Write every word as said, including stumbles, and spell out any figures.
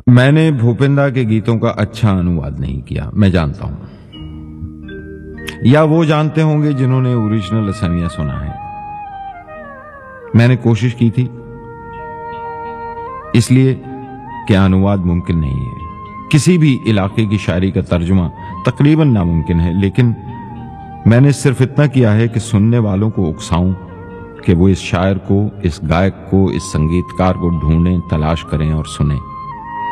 मैंने भूपेंद्र के गीतों का अच्छा अनुवाद नहीं किया, मैं जानता हूं, या वो जानते होंगे जिन्होंने ओरिजिनल असमिया सुना है। मैंने कोशिश की थी, इसलिए कि अनुवाद मुमकिन नहीं है। किसी भी इलाके की शायरी का तर्जुमा तकरीबन नामुमकिन है, लेकिन मैंने सिर्फ इतना किया है कि सुनने वालों को उकसाऊं कि वो इस शायर को, इस गायक को, इस संगीतकार को ढूंढें, तलाश करें और सुनें।